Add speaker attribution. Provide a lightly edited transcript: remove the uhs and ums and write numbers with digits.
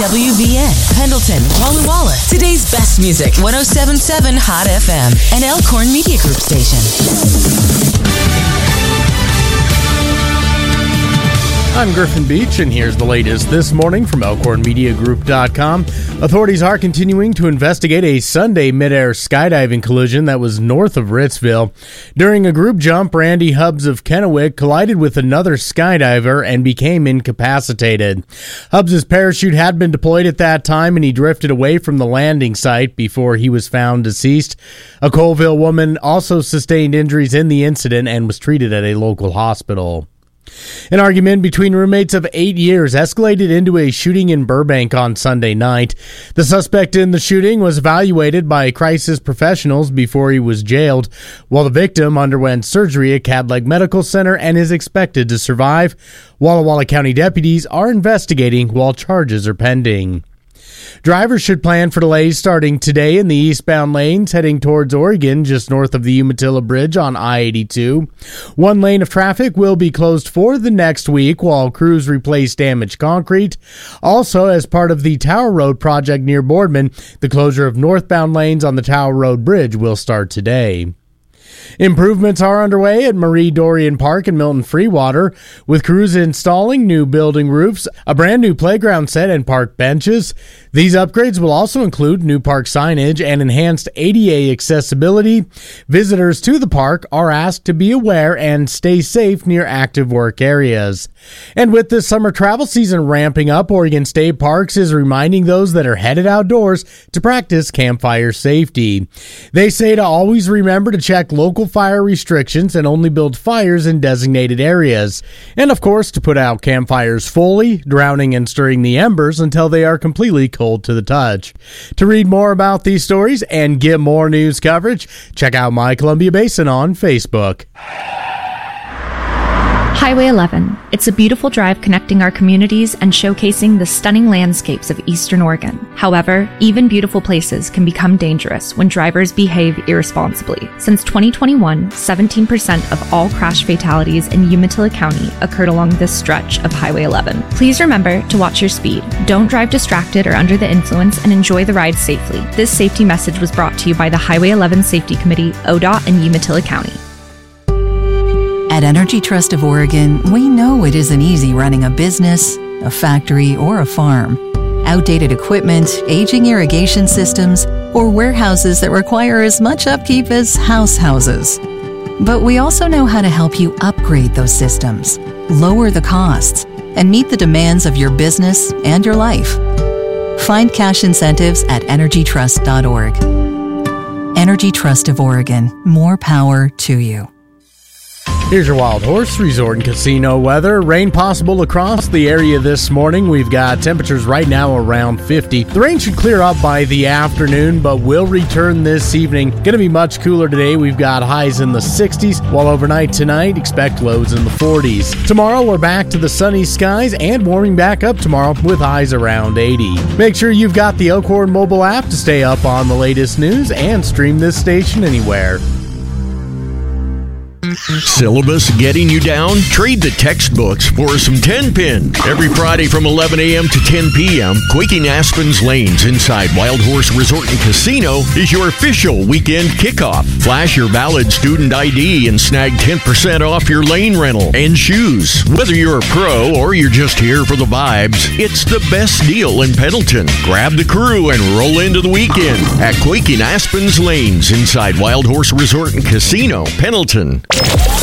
Speaker 1: WVN, Pendleton, Walla Walla. Today's best music, 107.7 Hot FM, and Elkhorn Media Group station.
Speaker 2: I'm Griffin Beach, and here's the latest this morning from ElkhornMediaGroup.com. Authorities are continuing to investigate a Sunday midair skydiving collision that was north of Ritzville. During a group jump, Randy Hubbs of Kennewick collided with another skydiver and became incapacitated. Hubbs' parachute had been deployed at that time, and he drifted away from the landing site before he was found deceased. A Colville woman also sustained injuries in the incident and was treated at a local hospital. An argument between roommates of 8 years escalated into a shooting in Burbank on Sunday night. The suspect in the shooting was evaluated by crisis professionals before he was jailed, while the victim underwent surgery at Cadleg Medical Center and is expected to survive. Walla Walla County deputies are investigating while charges are pending. Drivers should plan for delays starting today in the eastbound lanes heading towards Oregon, just north of the Umatilla Bridge on I-82. One lane of traffic will be closed for the next week while crews replace damaged concrete. Also, as part of the Tower Road project near Boardman, the closure of northbound lanes on the Tower Road Bridge will start today. Improvements are underway at Marie Dorian Park in Milton Freewater, with crews installing new building roofs, a brand new playground set, and park benches. These upgrades will also include new park signage and enhanced ADA accessibility. Visitors to the park are asked to be aware and stay safe near active work areas. And with the summer travel season ramping up, Oregon State Parks is reminding those that are headed outdoors to practice campfire safety. They say to always remember to check local fire restrictions and only build fires in designated areas. And of course, to put out campfires fully, drowning and stirring the embers until they are completely cold to the touch. To read more about these stories and get more news coverage, check out My Columbia Basin on Facebook.
Speaker 3: Highway 11. It's a beautiful drive connecting our communities and showcasing the stunning landscapes of Eastern Oregon. However, even beautiful places can become dangerous when drivers behave irresponsibly. Since 2021, 17% of all crash fatalities in Umatilla County occurred along this stretch of Highway 11. Please remember to watch your speed. Don't drive distracted or under the influence, and enjoy the ride safely. This safety message was brought to you by the Highway 11 Safety Committee, ODOT, and Umatilla County.
Speaker 4: At Energy Trust of Oregon, we know it isn't easy running a business, a factory, or a farm. Outdated equipment, aging irrigation systems, or warehouses that require as much upkeep as house houses. But we also know how to help you upgrade those systems, lower the costs, and meet the demands of your business and your life. Find cash incentives at energytrust.org. Energy Trust of Oregon. More power to you.
Speaker 2: Here's your Wild Horse Resort and Casino weather. Rain possible across the area this morning. We've got temperatures right now around 50. The rain should clear up by the afternoon, but will return this evening. Going to be much cooler today. We've got highs in the 60s, while overnight tonight, expect lows in the 40s. Tomorrow, we're back to the sunny skies and warming back up tomorrow with highs around 80. Make sure you've got the Elkhorn mobile app to stay up on the latest news and stream this station anywhere.
Speaker 5: Syllabus getting you down? Trade the textbooks for some 10-pin. Every Friday from 11 a.m. to 10 p.m., Quaking Aspen's Lanes inside Wild Horse Resort and Casino is your official weekend kickoff. Flash your valid student ID and snag 10% off your lane rental and shoes. Whether you're a pro or you're just here for the vibes, it's the best deal in Pendleton. Grab the crew and roll into the weekend at Quaking Aspen's Lanes inside Wild Horse Resort and Casino, Pendleton.